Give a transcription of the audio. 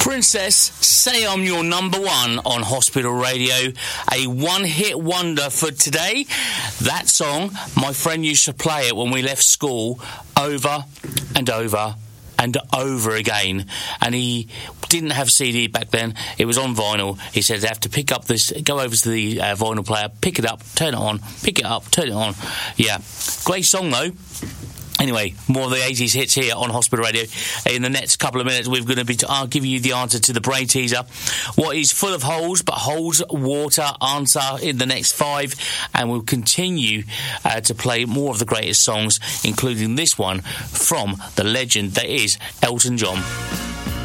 Princess, Say I'm Your Number One on Hospital Radio. A one-hit wonder for today. That song, my friend used to play it when we left school over and over and over again. And he didn't have CD back then. It was on vinyl. He said they have to pick up this, go over to the vinyl player, pick it up, turn it on, pick it up, turn it on. Yeah. Great song, though. Anyway, more of the 80s hits here on Hospital Radio. In the next couple of minutes, we're going to be... I'll give you the answer to the brain teaser. What is full of holes but holds water? Answer in the next 5. And we'll continue to play more of the greatest songs, including this one from the legend that is Elton John.